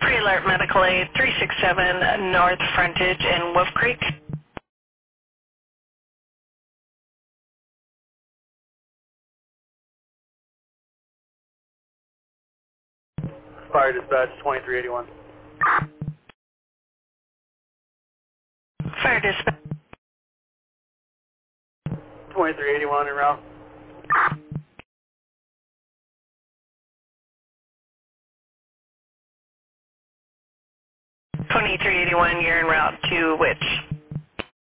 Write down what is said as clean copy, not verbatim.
Pre-alert medical aid 367 North Frontage in Wolf Creek. Fire dispatch 2381. Fire dispatch 2381 en route. 2381, you're en route to which?